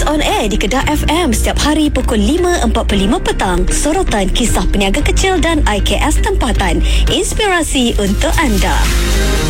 on air di Kedah FM setiap hari pukul 5.45 petang. Sorotan kisah peniaga kecil dan IKS tempatan. Inspirasi untuk anda.